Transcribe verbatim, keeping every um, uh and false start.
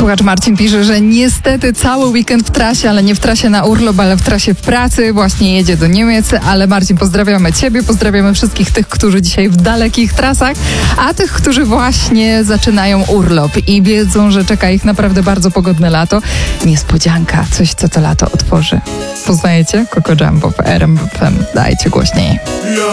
Słuchacz Marcin pisze, że niestety cały weekend w trasie, ale nie w trasie na urlop, ale w trasie w pracy. Właśnie jedzie do Niemiec, ale Marcin, pozdrawiamy Ciebie, pozdrawiamy wszystkich tych, którzy dzisiaj w dalekich trasach, a tych, którzy właśnie zaczynają urlop i wiedzą, że czeka ich naprawdę bardzo pogodne lato. Niespodzianka, coś co to lato otworzy. Poznajecie? Coco Jumbo w R M F M. Dajcie głośniej.